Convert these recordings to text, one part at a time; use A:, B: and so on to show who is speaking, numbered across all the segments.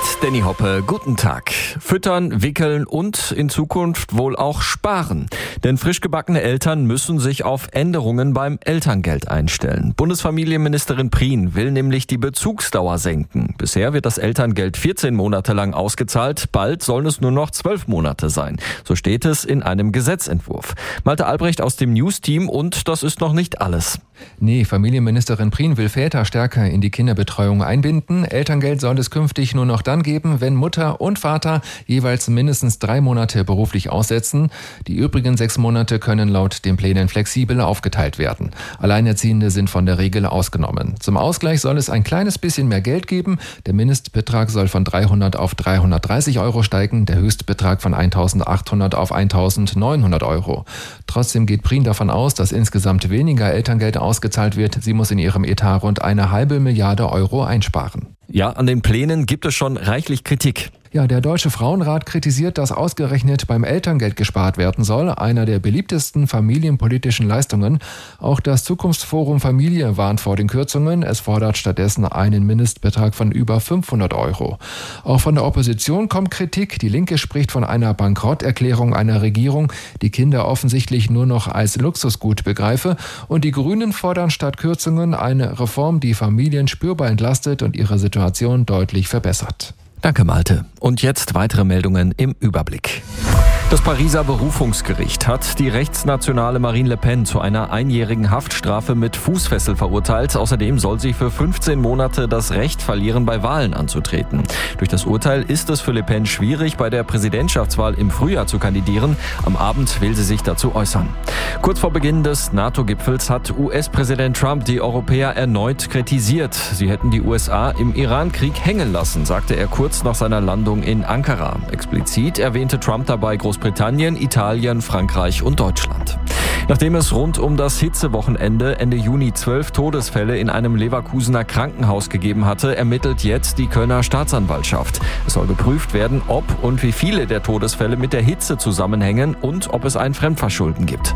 A: Danny Hoppe, guten Tag. Füttern, wickeln und in Zukunft wohl auch sparen. Denn frisch gebackene Eltern müssen sich auf Änderungen beim Elterngeld einstellen. Bundesfamilienministerin Prien will nämlich die Bezugsdauer senken. Bisher wird das Elterngeld 14 Monate lang ausgezahlt. Bald sollen es nur noch 12 Monate sein. So steht es in einem Gesetzentwurf. Malte Albrecht aus dem News-Team und das ist noch nicht alles.
B: Nee, Familienministerin Prien will Väter stärker in die Kinderbetreuung einbinden. Elterngeld soll es künftig nur noch dann geben, wenn Mutter und Vater jeweils mindestens 3 Monate beruflich aussetzen. Die übrigen 6 Monate können laut den Plänen flexibel aufgeteilt werden. Alleinerziehende sind von der Regel ausgenommen. Zum Ausgleich soll es ein kleines bisschen mehr Geld geben. Der Mindestbetrag soll von 300 auf 330 Euro steigen, der Höchstbetrag von 1.800 auf 1.900 Euro. Trotzdem geht Prien davon aus, dass insgesamt weniger Elterngeld ausgezahlt wird. Sie muss in ihrem Etat rund 1,5 Milliarde Euro einsparen.
A: Ja, an den Plänen gibt es schon reichlich Kritik.
B: Ja, der Deutsche Frauenrat kritisiert, dass ausgerechnet beim Elterngeld gespart werden soll, einer der beliebtesten familienpolitischen Leistungen. Auch das Zukunftsforum Familie warnt vor den Kürzungen. Es fordert stattdessen einen Mindestbetrag von über 500 Euro. Auch von der Opposition kommt Kritik. Die Linke spricht von einer Bankrotterklärung einer Regierung, die Kinder offensichtlich nur noch als Luxusgut begreife. Und die Grünen fordern statt Kürzungen eine Reform, die Familien spürbar entlastet und ihre Situation deutlich verbessert.
A: Danke, Malte. Und jetzt weitere Meldungen im Überblick. Das Pariser Berufungsgericht hat die rechtsnationale Marine Le Pen zu einer 1-jährigen Haftstrafe mit Fußfessel verurteilt. Außerdem soll sie für 15 Monate das Recht verlieren, bei Wahlen anzutreten. Durch das Urteil ist es für Le Pen schwierig, bei der Präsidentschaftswahl im Frühjahr zu kandidieren. Am Abend will sie sich dazu äußern. Kurz vor Beginn des NATO-Gipfels hat US-Präsident Trump die Europäer erneut kritisiert. Sie hätten die USA im Iran-Krieg hängen lassen, sagte er kurz nach seiner Landung in Ankara. Explizit erwähnte Trump dabei Großbritannien, Italien, Frankreich und Deutschland. Nachdem es rund um das Hitzewochenende Ende Juni 12 Todesfälle in einem Leverkusener Krankenhaus gegeben hatte, ermittelt jetzt die Kölner Staatsanwaltschaft. Es soll geprüft werden, ob und wie viele der Todesfälle mit der Hitze zusammenhängen und ob es ein Fremdverschulden gibt.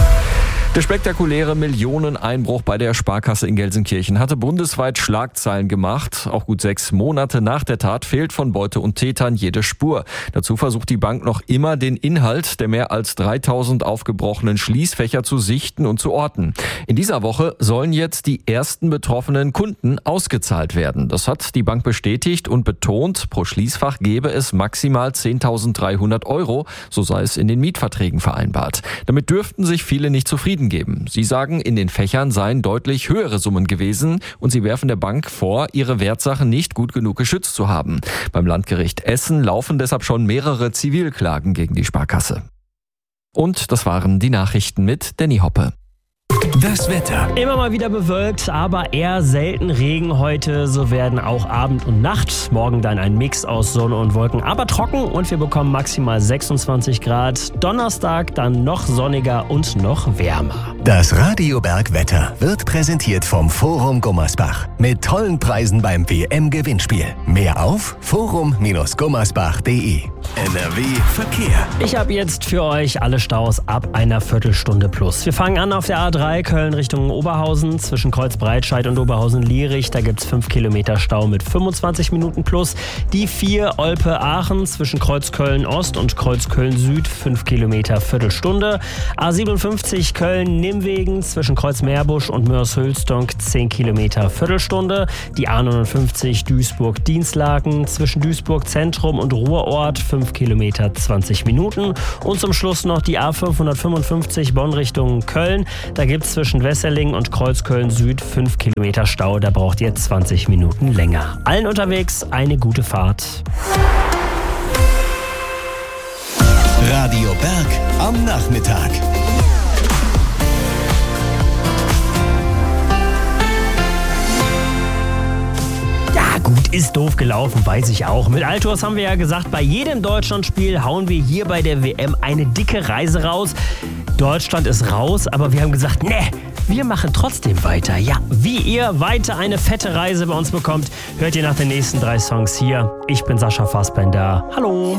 A: Der spektakuläre Millioneneinbruch bei der Sparkasse in Gelsenkirchen hatte bundesweit Schlagzeilen gemacht. Auch gut 6 Monate nach der Tat fehlt von Beute und Tätern jede Spur. Dazu versucht die Bank noch immer, den Inhalt der mehr als 3000 aufgebrochenen Schließfächer zu sichten und zu orten. In dieser Woche sollen jetzt die ersten betroffenen Kunden ausgezahlt werden. Das hat die Bank bestätigt und betont, pro Schließfach gebe es maximal 10.300 Euro, so sei es in den Mietverträgen vereinbart. Damit dürften sich viele nicht zufrieden geben. Sie sagen, in den Fächern seien deutlich höhere Summen gewesen und sie werfen der Bank vor, ihre Wertsachen nicht gut genug geschützt zu haben. Beim Landgericht Essen laufen deshalb schon mehrere Zivilklagen gegen die Sparkasse. Und das waren die Nachrichten mit Danny Hoppe.
C: Das Wetter.
D: Immer mal wieder bewölkt, aber eher selten Regen heute. So werden auch Abend und Nacht. Morgen dann ein Mix aus Sonne und Wolken, aber trocken und wir bekommen maximal 26 Grad. Donnerstag dann noch sonniger und noch wärmer.
C: Das Radio Berg Wetter wird präsentiert vom Forum Gummersbach. Mit tollen Preisen beim WM-Gewinnspiel. Mehr auf forum-gummersbach.de. NRW Verkehr.
D: Ich habe jetzt für euch alle Staus ab einer Viertelstunde plus. Wir fangen an auf der A3 Köln Richtung Oberhausen. Zwischen Kreuz-Breitscheid und Oberhausen-Lierich, da gibt es 5 Kilometer Stau mit 25 Minuten plus. Die 4 Olpe-Aachen zwischen Kreuzköln-Ost und Kreuzköln-Süd, 5 Kilometer Viertelstunde. A57 Köln-Nimwegen zwischen Kreuz-Meerbusch und Mörs-Hülstonk, 10 Kilometer Viertelstunde. Die A59 Duisburg-Dienstlaken zwischen Duisburg-Zentrum und Ruhrort, 5 Kilometer 20 Minuten. Und zum Schluss noch die A555 Bonn Richtung Köln. Da gibt es zwischen Wesseling und Kreuzköln Süd 5 Kilometer Stau. Da braucht ihr 20 Minuten länger. Allen unterwegs eine gute Fahrt.
C: Radio Berg am Nachmittag.
D: Gut, ist doof gelaufen, weiß ich auch. Mit Altos haben wir ja gesagt, bei jedem Deutschlandspiel hauen wir hier bei der WM eine dicke Reise raus. Deutschland ist raus, aber wir haben gesagt, wir machen trotzdem weiter. Ja, wie ihr weiter eine fette Reise bei uns bekommt, hört ihr nach den nächsten 3 Songs hier. Ich bin Sascha Fassbender. Hallo.